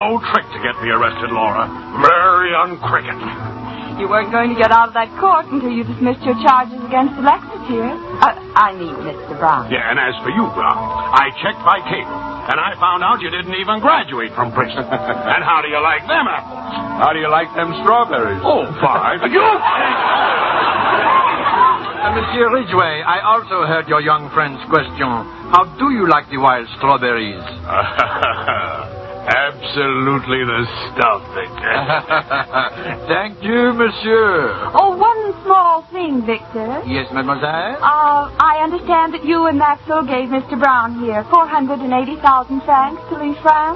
No trick to get me arrested, Laura. Very uncricket. You weren't going to get out of that court until you dismissed your charges against Alexis here. I mean, Mr. Brown. Yeah, and as for you, I checked by cable, and I found out you didn't even graduate from prison. And how do you like them apples? How do you like them strawberries? Oh, fine. You... Monsieur Ridgway, I also heard your young friend's question. How do you like the wild strawberries? Absolutely the stuff, Victor. Thank you, monsieur. Oh, one small thing, Victor. Yes, mademoiselle? I understand that you and Maxwell gave Mr. Brown here 480,000 francs to leave France?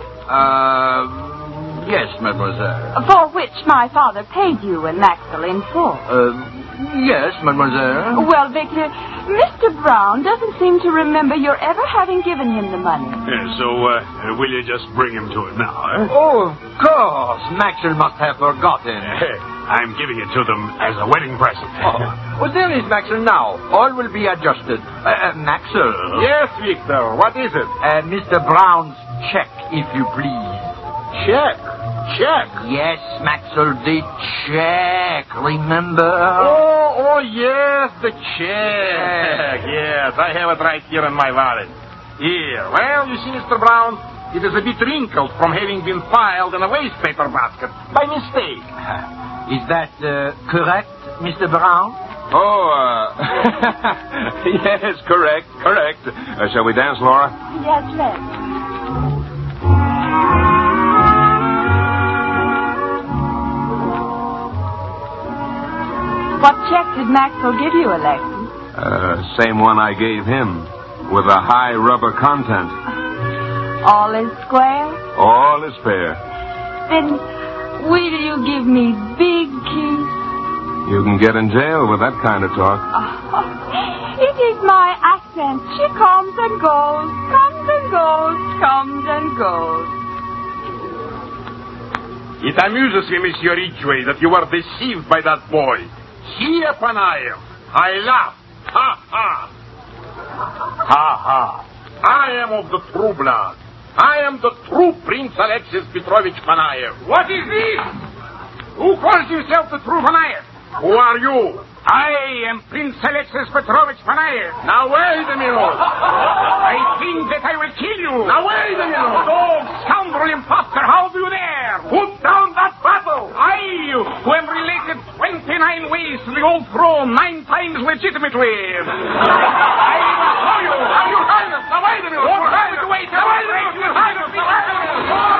Yes, mademoiselle. For which my father paid you and Maxwell in full. Yes, mademoiselle. Well, Victor, Mr. Brown doesn't seem to remember your ever having given him the money. Yeah, so, will you just bring him to it now, eh? Oh, of course. Maxwell must have forgotten. I'm giving it to them as a wedding present. Oh. Well, there is Maxwell now. All will be adjusted. Maxwell. Yes, Victor. What is it? Mr. Brown's check, if you please. Check. Check. Yes, Maxwell, the check. Remember? Oh, yes, the check. Yes, I have it right here in my wallet. Here. Well, you see, Mr. Brown, it is a bit wrinkled from having been filed in a wastepaper basket by mistake. Is that correct, Mr. Brown? Oh, Yes, correct. Shall we dance, Laura? Yes, let's. What check did Maxwell give you, Alexis? Same one I gave him, with a high rubber content. All is square? All is fair. Then will you give me big kiss? You can get in jail with that kind of talk. Oh, it is my accent. She comes and goes, comes and goes, comes and goes. It amuses me, Monsieur Ridgway, that you were deceived by that boy. Here, Panaev, I laugh. Ha, ha. Ha, ha. I am of the true blood. I am the true Prince Alexis Petrovich Panaev. What is this? Who calls himself the true Panaev? Who are you? I am Prince Alexis Petrovich Panaev. Now wait a minute. I think that I will kill you. Now wait a minute. Dog, scoundrel, imposter, how do you dare? Put down that bottle. I, who am related 29 ways to the old throne, 9 times legitimately.